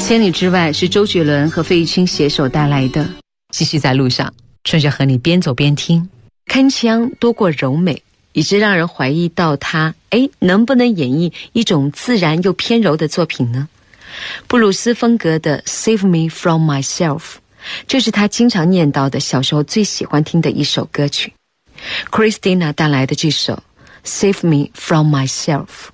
千里之外是周杰伦和费玉清携手带来的。继续在路上，春雪和你边走边听。铿锵多过柔美，以致让人怀疑到他能不能演绎一种自然又偏柔的作品呢？布鲁斯风格的 Save Me From Myself， 这是他经常念叨的小时候最喜欢听的一首歌曲。Christina 带来的这首 Save Me From Myself。